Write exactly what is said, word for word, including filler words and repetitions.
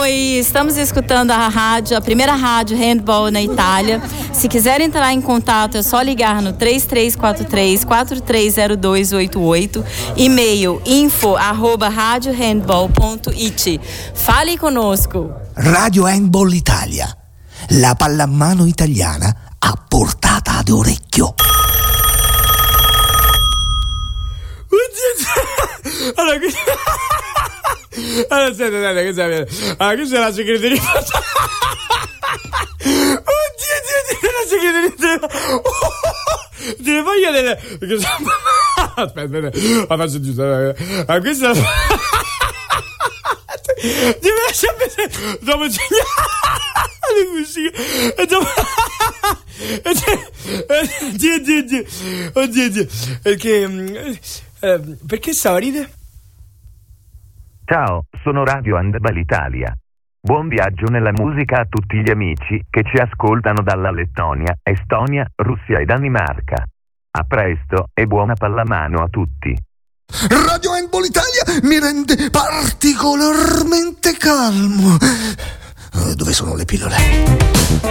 Oi, estamos escutando a rádio, a primeira rádio handball na Itália. Se quiser entrar em contato, é só ligar no três três quatro três, quatro três zero dois oito oito, e-mail info arroba radiohandball ponto it. Fale conosco. Radio Handball Italia, la pallamano italiana a portata d'orecchio. Allora, qui... allora, aspetta, aspetta, questa è... allora, questa è la segreteria. Oddio, Dio, Dio, la segreteria. Oh, delle foglie delle... aspetta, aspetta, la faccio giusto. Allora, questa è la... Devi lasciare vedere dopo segnare musica e dopo oddio oddio oddio oddio oddio perché eh, perché stava a ridere? Ciao, sono Radio Handball Italia. Buon viaggio nella musica a tutti gli amici che ci ascoltano dalla Lettonia, Estonia, Russia e Danimarca. A presto e buona pallamano a tutti. Radio Handball Italia mi rende particolarmente calmo. Dove sono le pillole?